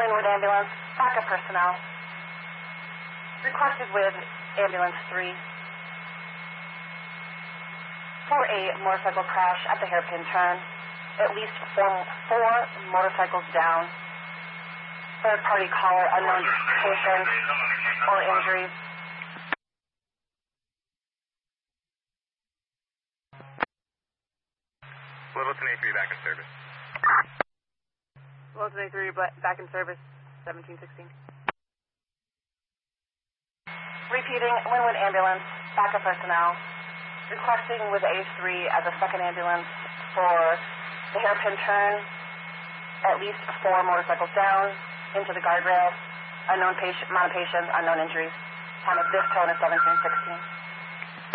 Linwood Ambulance, backup personnel. Requested with Ambulance 3 for a motorcycle crash at the hairpin turn. At least four motorcycles down. Third-party caller, unknown patient or injuries. Littleton A3 back in service. Littleton A3 back in service, 1716. Repeating, Linwood Ambulance, backup personnel. Requesting with A3 as a second ambulance for the hairpin turn. At least four motorcycles down into the guardrail. Unknown patient, amount of patients, unknown injuries. Time of this tone is 1716.